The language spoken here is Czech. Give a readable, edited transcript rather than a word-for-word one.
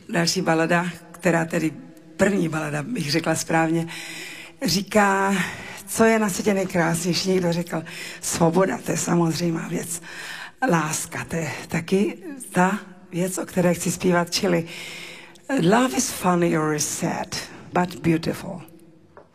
další balada, která tedy první balada, bych řekla správně, říká, co je na světě nejkrásnější. Někdo řekl, svoboda, to je samozřejmá věc. Láska, to je taky ta věc, o které chci zpívat, čili love is funny or is sad, but beautiful.